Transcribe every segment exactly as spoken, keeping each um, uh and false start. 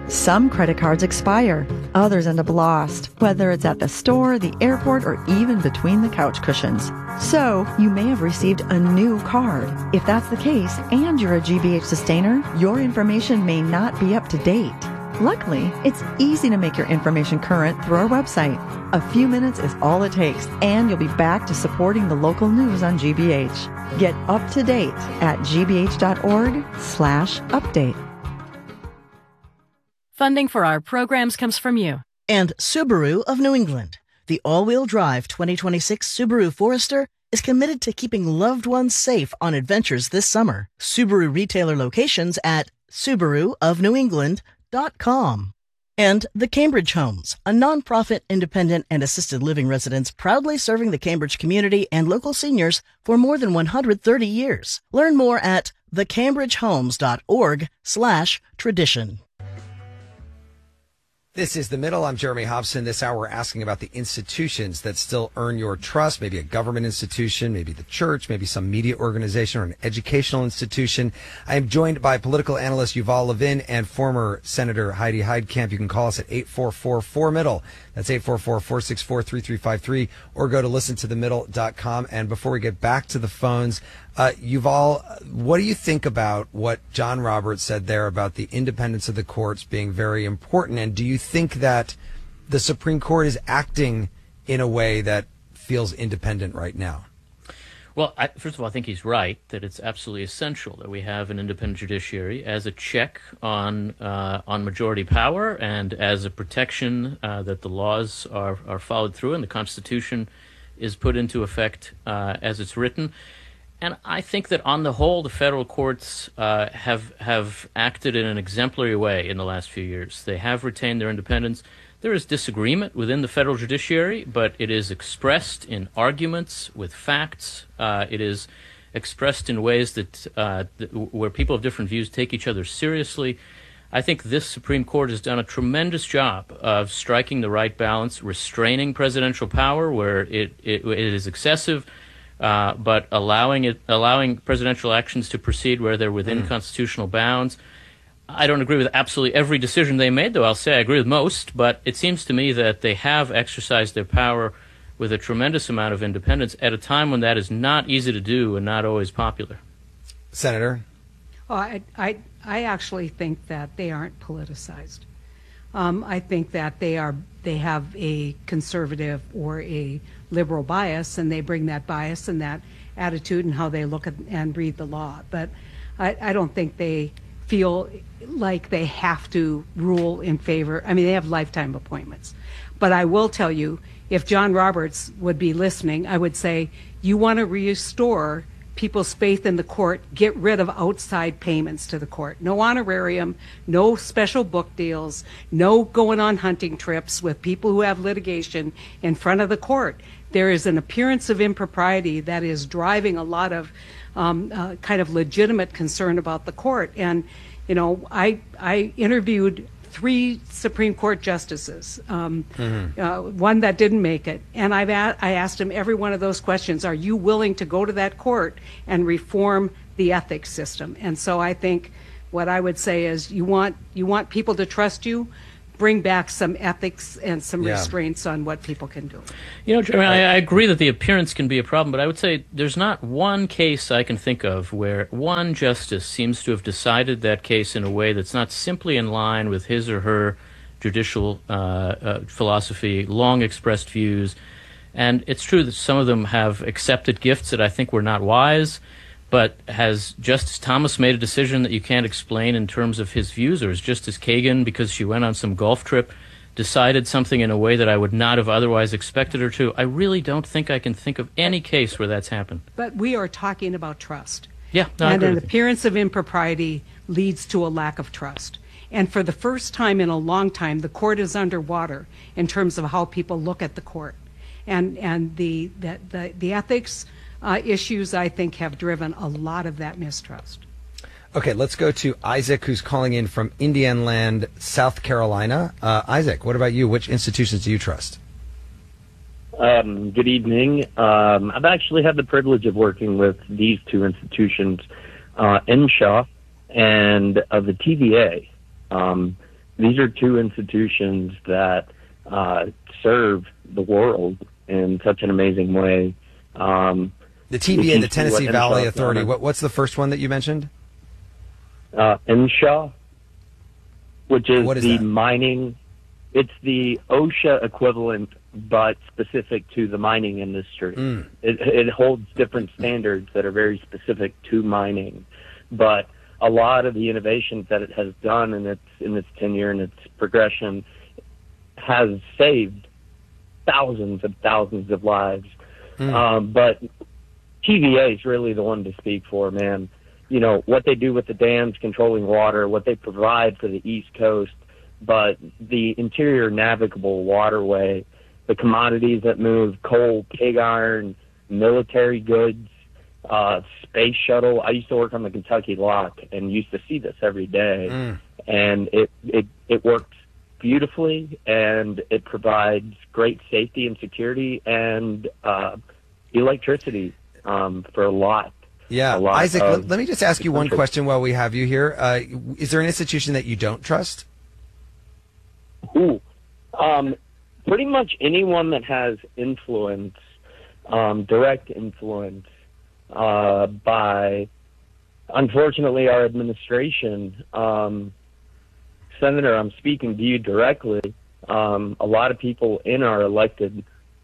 Some credit cards expire, others end up lost, whether it's at the store, the airport, or even between the couch cushions. So, you may have received a new card. If that's the case, and you're a G B H sustainer, your information may not be up to date. Luckily, it's easy to make your information current through our website. A few minutes is all it takes, and you'll be back to supporting the local news on G B H. Get up to date at gbh.org slash update. Funding for our programs comes from you. And Subaru of New England. The all-wheel drive twenty twenty-six Subaru Forester is committed to keeping loved ones safe on adventures this summer. Subaru retailer locations at subaru of new england dot com. And the Cambridge Homes, a nonprofit, independent, and assisted living residence proudly serving the Cambridge community and local seniors for more than one hundred thirty years. Learn more at the cambridge homes dot org slash tradition. This is The Middle. I'm Jeremy Hobson. This hour we're asking about the institutions that still earn your trust, maybe a government institution, maybe the church, maybe some media organization or an educational institution. I am joined by political analyst Yuval Levin and former Senator Heidi Heitkamp. You can call us at eight four four, four middle. That's eight four four, four six four, three three five three, or go to listen to the middle dot com. And before we get back to the phones, Uh, Yuval, what do you think about what John Roberts said there about the independence of the courts being very important? And do you think that the Supreme Court is acting in a way that feels independent right now? Well, I, first of all, I think he's right that it's absolutely essential that we have an independent judiciary as a check on uh, on majority power and as a protection uh, that the laws are, are followed through and the Constitution is put into effect uh, as it's written. And I think that on the whole, the federal courts uh, have have acted in an exemplary way in the last few years. They have retained their independence. There is disagreement within the federal judiciary, but it is expressed in arguments with facts. Uh, it is expressed in ways that, uh, that where people of different views take each other seriously. I think this Supreme Court has done a tremendous job of striking the right balance, restraining presidential power where it, it, it is excessive, Uh, but allowing it, allowing presidential actions to proceed where they're within mm. constitutional bounds. I don't agree with absolutely every decision they made, though I'll say I agree with most, but it seems to me that they have exercised their power with a tremendous amount of independence at a time when that is not easy to do and not always popular. Senator? Oh, I, I, I actually think that they aren't politicized. Um, I think that they are they have a conservative or a liberal bias, and they bring that bias and that attitude and how they look at and read the law. But I, I don't think they feel like they have to rule in favor. I mean, they have lifetime appointments. But I will tell you, if John Roberts would be listening, I would say, you want to restore people's faith in the court, get rid of outside payments to the court. No honorarium, no special book deals, no going on hunting trips with people who have litigation in front of the court. There is an appearance of impropriety that is driving a lot of um, uh, kind of legitimate concern about the court. And, you know, I, I interviewed three Supreme Court justices, um, mm-hmm. uh, one that didn't make it. And I've a- I asked him every one of those questions. Are you willing to go to that court and reform the ethics system? And so I think what I would say is you want you want people to trust you, bring back some ethics and some yeah. restraints on what people can do. You know, Jeremy, I, I agree that the appearance can be a problem, but I would say there's not one case I can think of where one justice seems to have decided that case in a way that's not simply in line with his or her judicial uh, uh, philosophy, long expressed views. And it's true that some of them have accepted gifts that I think were not wise. But has Justice Thomas made a decision that you can't explain in terms of his views, or has Justice Kagan, because she went on some golf trip, decided something in a way that I would not have otherwise expected her to? I really don't think I can think of any case where that's happened. But we are talking about trust. Yeah, no, I and agree an with you. appearance of impropriety leads to a lack of trust. And for the first time in a long time, the court is underwater in terms of how people look at the court. And and the the, the, the ethics Uh, issues, I think, have driven a lot of that mistrust. Okay, let's go to Isaac, who's calling in from Indian Land, South Carolina. Uh, Isaac, what about you? Which institutions do you trust? Um, good evening. Um, I've actually had the privilege of working with these two institutions, uh, M S H A and uh, the T V A. Um, these are two institutions that uh, serve the world in such an amazing way. Um, the T V A, the Tennessee Valley Authority. What, what's the first one that you mentioned? Uh, MSHA, which is, what is the that? mining. It's the OSHA equivalent, but specific to the mining industry. Mm. It, it holds different standards that are very specific to mining, but a lot of the innovations that it has done in its in its tenure and its progression has saved thousands and thousands of lives. Mm. Um, but T V A is really the one to speak for, man. You know, what they do with the dams controlling water, what they provide for the East Coast, but the interior navigable waterway, the commodities that move, coal, pig iron, military goods, uh, space shuttle. I used to work on the Kentucky Lock and used to see this every day. Mm. And it, it, it works beautifully, and it provides great safety and security and uh, electricity um, for a lot. Yeah, Isaac, let, let me just ask you one question while we have you here. Uh, is there an institution that you don't trust? Ooh, um, pretty much anyone that has influence, um, direct influence uh, by, unfortunately, our administration. Um, Senator, I'm speaking to you directly. Um, a lot of people in our elected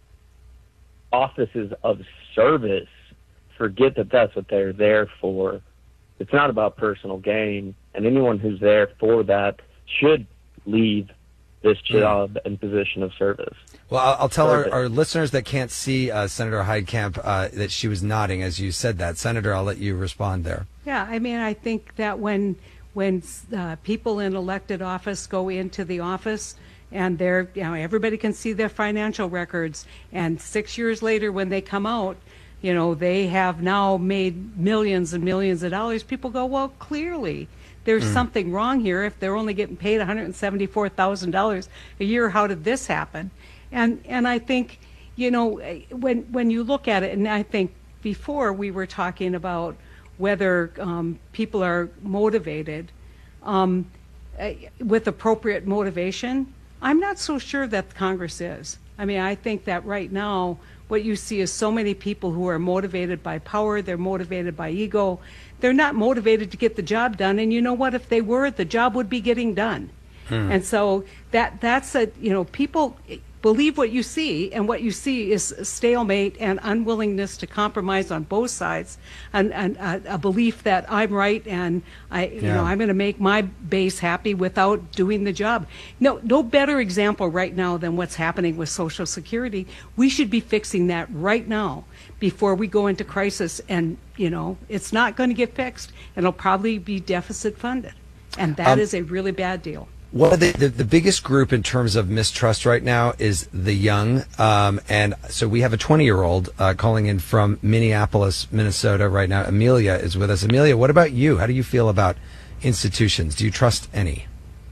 offices of service forget that that's what they're there for. It's not about personal gain, and anyone who's there for that should leave this job mm. and position of service. Well, I'll, I'll tell our, our listeners that can't see uh, Senator Heitkamp uh, that she was nodding as you said that. Senator, I'll let you respond there. Yeah, I mean, I think that when when uh, people in elected office go into the office and they're, you know, everybody can see their financial records, and six years later when they come out, you know, they have now made millions and millions of dollars. People go, well, clearly there's mm. something wrong here. If they're only getting paid one hundred seventy-four thousand dollars a year, how did this happen? And and I think, you know, when when you look at it, and I think before we were talking about whether um, people are motivated um, with appropriate motivation, I'm not so sure that Congress is. I mean, I think that right now what you see is so many people who are motivated by power, they're motivated by ego, they're not motivated to get the job done. And you know what? If they were, the job would be getting done. Hmm. And so that that's a, you know, people believe what you see, and what you see is stalemate and unwillingness to compromise on both sides, and, and uh, a belief that I'm right and I, you yeah. know, I'm going to make my base happy without doing the job. No, no better example right now than what's happening with Social Security. We should be fixing that right now before we go into crisis, and you know, it's not going to get fixed, and it'll probably be deficit funded, and that um, is a really bad deal. Well, the, the, the biggest group in terms of mistrust right now is the young. Um, and so we have a twenty-year-old uh, calling in from Minneapolis, Minnesota right now. Amelia is with us. Amelia, what about you? How do you feel about institutions? Do you trust any?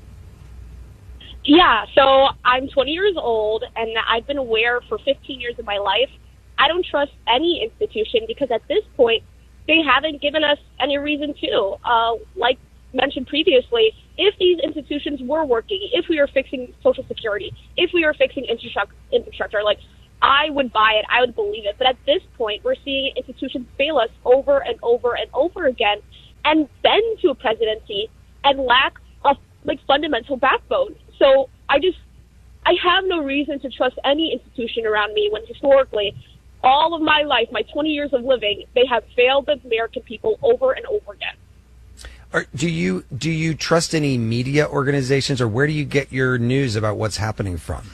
Yeah, so I'm twenty years old, and I've been aware for fifteen years of my life. I don't trust any institution because at this point, they haven't given us any reason to. Uh, like mentioned previously, if these institutions were working, if we were fixing Social Security, if we were fixing infrastructure, like, I would buy it, I would believe it. But at this point, we're seeing institutions fail us over and over and over again, and bend to a presidency and lack a like fundamental backbone. So I just, I have no reason to trust any institution around me when historically, all of my life, my twenty years of living, they have failed the American people over and over again. Or do you do you trust any media organizations, or where do you get your news about what's happening from?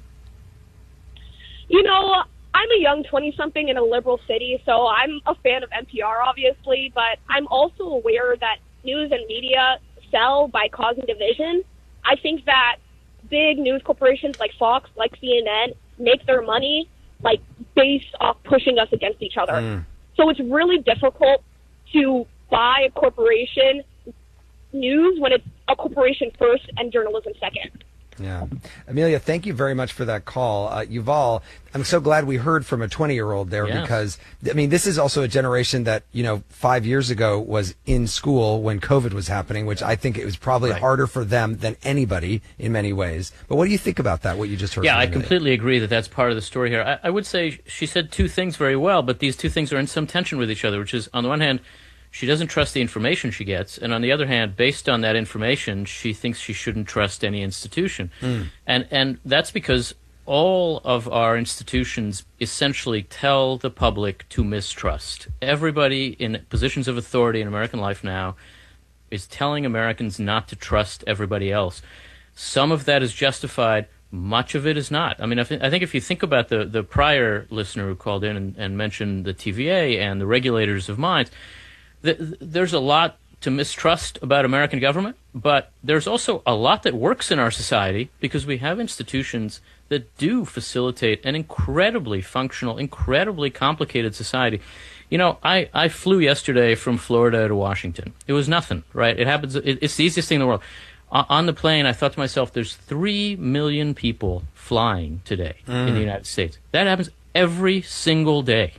You know, I'm a young twenty-something in a liberal city, so I'm a fan of N P R, obviously, but I'm also aware that news and media sell by causing division. I think that big news corporations like Fox, like C N N, make their money like based off pushing us against each other. Mm. So it's really difficult to buy a corporation news when it's a corporation first and journalism second. Yeah. Amelia, thank you very much for that call. Uh, Yuval, I'm so glad we heard from a twenty-year-old there yeah. because, I mean, this is also a generation that, you know, five years ago was in school when COVID was happening, which I think it was probably right. harder for them than anybody in many ways. But what do you think about that, what you just heard? Yeah, I Amelia? completely agree that that's part of the story here. I, I would say she said two things very well, but these two things are in some tension with each other, which is, on the one hand, she doesn't trust the information she gets, and on the other hand, based on that information, she thinks she shouldn't trust any institution. Mm. And and that's because all of our institutions essentially tell the public to mistrust. Everybody in positions of authority in American life now is telling Americans not to trust everybody else. Some of that is justified. Much of it is not. I mean, I, th- I think if you think about the, the prior listener who called in and, and mentioned the T V A and the regulators of minds, there's a lot to mistrust about American government, but there's also a lot that works in our society because we have institutions that do facilitate an incredibly functional, incredibly complicated society. You know, I, I flew yesterday from Florida to Washington. It was nothing, right? It happens. It, it's the easiest thing in the world. O- on the plane, I thought to myself, there's three million people flying today mm. in the United States. That happens every single day.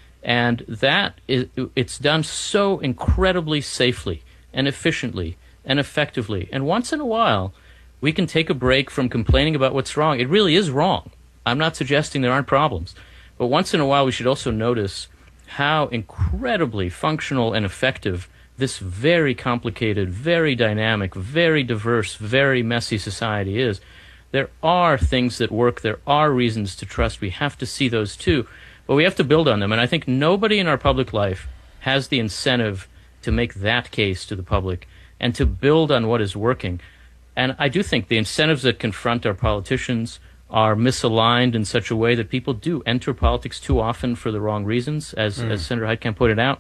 And that is, it's done so incredibly safely and efficiently and effectively. And once in a while, we can take a break from complaining about what's wrong. It really is wrong. I'm not suggesting there aren't problems. But once in a while, we should also notice how incredibly functional and effective this very complicated, very dynamic, very diverse, very messy society is. There are things that work. There are reasons to trust. We have to see those too. But we have to build on them, and I think nobody in our public life has the incentive to make that case to the public and to build on what is working. And I do think the incentives that confront our politicians are misaligned in such a way that people do enter politics too often for the wrong reasons, as, mm. as Senator Heitkamp pointed out.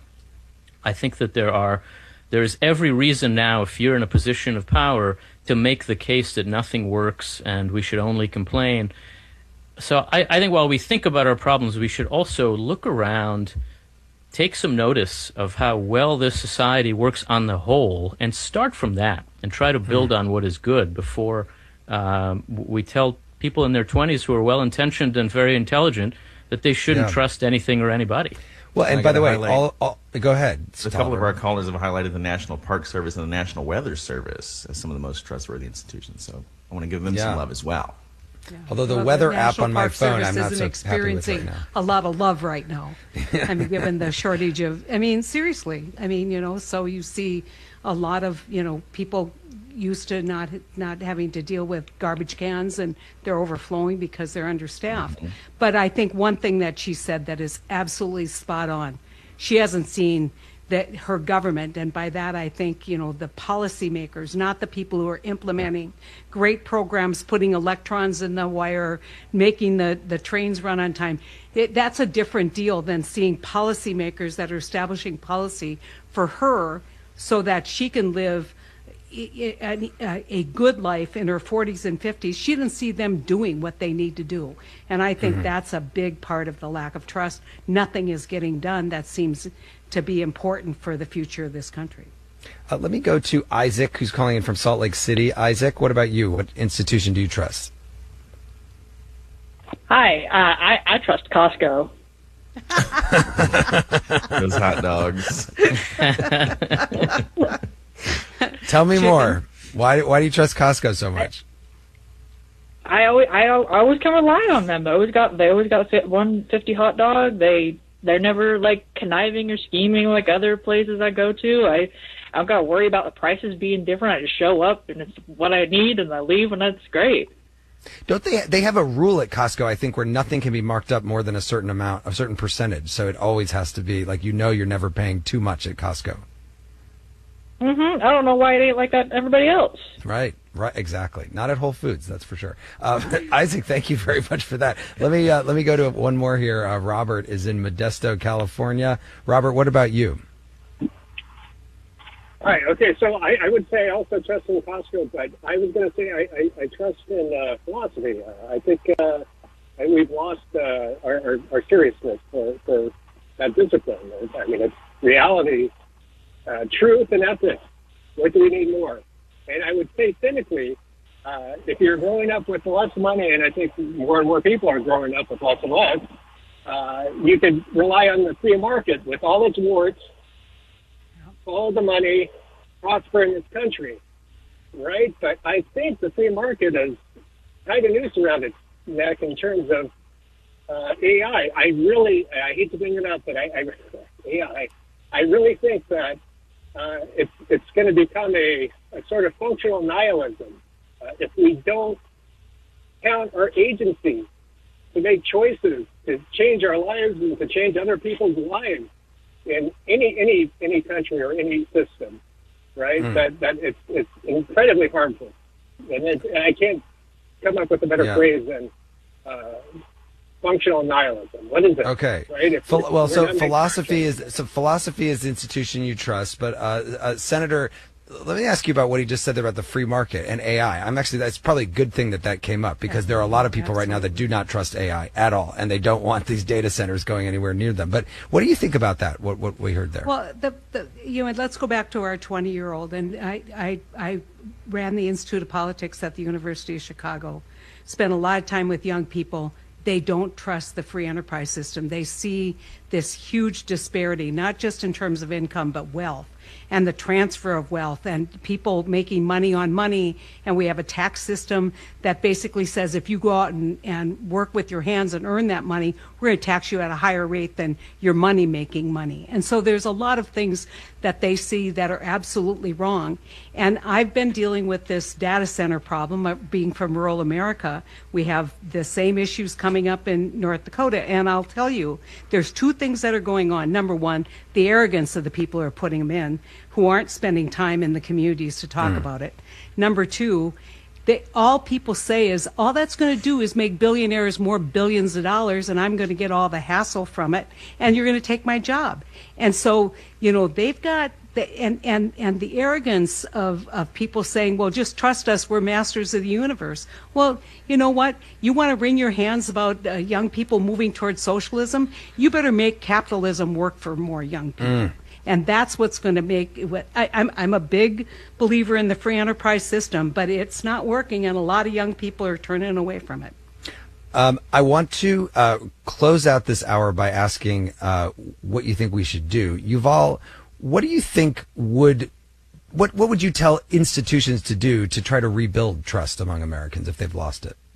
I think that there are there is every reason now, if you're in a position of power, to make the case that nothing works and we should only complain. So I, I think while we think about our problems, we should also look around, take some notice of how well this society works on the whole, and start from that and try to build mm. on what is good before um, we tell people in their twenties who are well-intentioned and very intelligent that they shouldn't yeah. trust anything or anybody. Well, and, and by the way, all, all, go ahead. A couple of our callers have highlighted the National Park Service and the National Weather Service as some of the most trustworthy institutions, so I want to give them yeah. some love as well. Yeah. Although the well, weather the app on my phone, Service I'm not so experiencing happy with right a lot of love right now. I mean, given the shortage of, I mean, seriously, I mean, you know, so you see a lot of, you know, people used to not not having to deal with garbage cans, and they're overflowing because they're understaffed. Mm-hmm. But I think one thing that she said that is absolutely spot on, she hasn't seen that her government, and by that I think, you know, the policymakers, not the people who are implementing great programs, putting electrons in the wire, making the, the trains run on time. It, that's a different deal than seeing policymakers that are establishing policy for her so that she can live a, a, a good life in her forties and fifties. She didn't see them doing what they need to do. And I think mm-hmm. that's a big part of the lack of trust. Nothing is getting done that seems to be important for the future of this country. Uh, let me go to Isaac, who's calling in from Salt Lake City. Isaac, what about you? What institution do you trust? Hi, uh, I, I trust Costco. Those hot dogs. Tell me Chicken. more. Why why do you trust Costco so much? I always I, I always can rely on them. They always got they always got a one fifty hot dog. They they're never like conniving or scheming like other places I go to. I I've got to worry about the prices being different. I just show up and it's what I need and I leave and that's great. Don't they? They have a rule at Costco, I think, where nothing can be marked up more than a certain amount, a certain percentage. So it always has to be like, you know, you're never paying too much at Costco. Mm-hmm. I don't know why it ain't like that everybody else. Right, right, exactly. Not at Whole Foods, that's for sure. Uh, Isaac, thank you very much for that. Let me uh, let me go to one more here. Uh, Robert is in Modesto, California. Robert, what about you? All right. Okay. So I, I would say I also trust in Costco, but I was going to say I, I, I trust in uh, philosophy. Uh, I think uh, we've lost uh, our, our, our seriousness for, for that discipline. I mean, it's reality, uh, truth, and ethics. What do we need more? And I would say cynically, uh, if you're growing up with lots of money, and I think more and more people are growing up with lots of less, uh, you could rely on the free market with all its warts, all the money, prosper in this country, right? But I think the free market has tied a noose around its neck in terms of uh, A I. I really, I hate to bring it up, but I, I A I, I really think that uh, it's it's going to become a, a sort of functional nihilism uh, if we don't count our agency to make choices, to change our lives and to change other people's lives in any any any country or any system, right? Mm. That that it's it's incredibly harmful, and, it, and I can't come up with a better yeah. phrase than uh, functional nihilism. What is it? Okay. Right? If, Phil, if well, so philosophy is so philosophy is the institution you trust, but uh, uh, Senator. Let me ask you about what he just said there about the free market and A I. I'm actually, that's probably a good thing that that came up because there are a lot of people right now that do not trust A I at all, and they don't want these data centers going anywhere near them. But what do you think about that, what what we heard there? Well, the, the, you know, let's go back to our twenty-year-old. And I, I, I ran the Institute of Politics at the University of Chicago, spent a lot of time with young people. They don't trust the free enterprise system. They see this huge disparity, not just in terms of income, but wealth and the transfer of wealth and people making money on money. And we have a tax system that basically says if you go out and, and work with your hands and earn that money, we're going to tax you at a higher rate than your money making money. And so there's a lot of things that they see that are absolutely wrong. And I've been dealing with this data center problem of being from rural America. We have the same issues coming up in North Dakota. And I'll tell you, there's two things that are going on. Number one, the arrogance of the people who are putting them in, who aren't spending time in the communities to talk mm. about it. Number two, they, all people say is, all that's going to do is make billionaires more billions of dollars, and I'm going to get all the hassle from it, and you're going to take my job. And so, you know, they've got, the, and, and, and the arrogance of, of people saying, well, just trust us, we're masters of the universe. Well, you know what? You want to wring your hands about uh, young people moving towards socialism? You better make capitalism work for more young people. Mm. And that's what's going to make what I, I'm. I'm a big believer in the free enterprise system, but it's not working, and a lot of young people are turning away from it. Um, I want to uh, close out this hour by asking uh, what you think we should do. Yuval, what do you think would what what would you tell institutions to do to try to rebuild trust among Americans if they've lost it?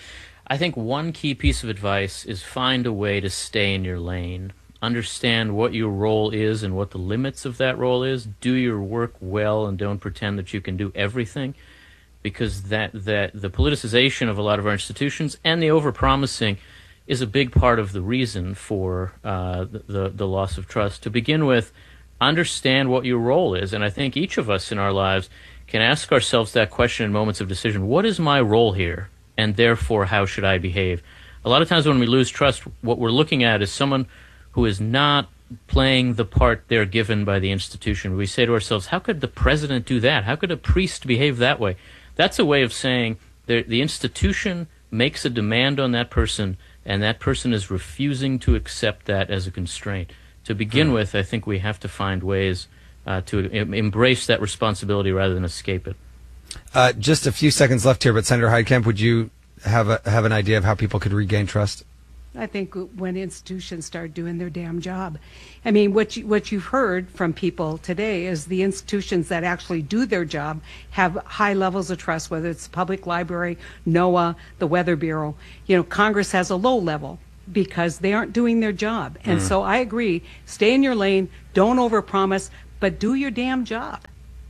I think one key piece of advice is find a way to stay in your lane. Understand what your role is and what the limits of that role is. Do your work well and don't pretend that you can do everything, because that, that the politicization of a lot of our institutions and the overpromising is a big part of the reason for uh, the, the, the loss of trust. To begin with, understand what your role is. And I think each of us in our lives can ask ourselves that question in moments of decision. What is my role here? And therefore, how should I behave? A lot of times when we lose trust, what we're looking at is someone who is not playing the part they're given by the institution. We say to ourselves, how could the president do that? How could a priest behave that way? That's a way of saying the, the institution makes a demand on that person, and that person is refusing to accept that as a constraint. To begin mm. with, I think we have to find ways uh, to em- embrace that responsibility rather than escape it. Uh, just a few seconds left here, but Senator Heitkamp, would you have a, have an idea of how people could regain trust? I think when institutions start doing their damn job. I mean, what you, what you've heard from people today is the institutions that actually do their job have high levels of trust, whether it's the public library, NOAA, the Weather Bureau. You know, Congress has a low level because they aren't doing their job. And mm. so I agree, stay in your lane, don't overpromise, but do your damn job.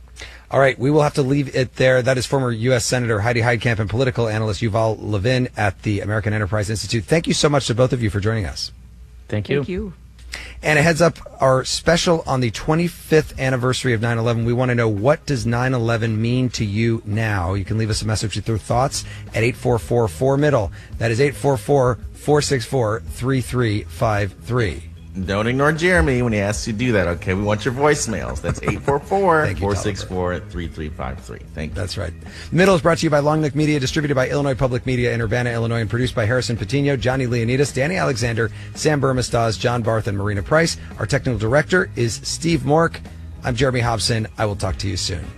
All right, we will have to leave it there. That is former U S Senator Heidi Heitkamp and political analyst Yuval Levin at the American Enterprise Institute. Thank you so much to both of you for joining us. Thank you. Thank you. And a heads up, our special on the twenty-fifth anniversary of nine eleven. We want to know, what does nine eleven mean to you now? You can leave us a message with your thoughts at eight four four, four middle. That is eight four four, four six four, three three five three. Don't ignore Jeremy when he asks you to do that, okay? We want your voicemails. That's eight four four, four six four, three three five three. Thank you. That's right. Middle is brought to you by Long Neck Media, distributed by Illinois Public Media in Urbana, Illinois, and produced by Harrison Patino, Johnny Leonidas, Danny Alexander, Sam Burmistaz, John Barth, and Marina Price. Our technical director is Steve Mork. I'm Jeremy Hobson. I will talk to you soon.